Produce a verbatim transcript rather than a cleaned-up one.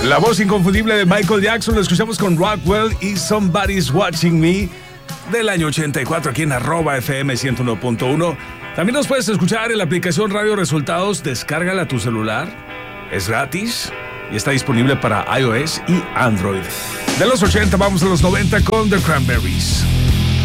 La voz inconfundible de Michael Jackson, lo escuchamos con Rockwell y Somebody's Watching Me del año ochenta y cuatro aquí en arroba F M ciento uno punto uno. También nos puedes escuchar en la aplicación Radio Resultados, descárgala a tu celular, es gratis y está disponible para iOS y Android. De los ochenta vamos a los noventa con The Cranberries.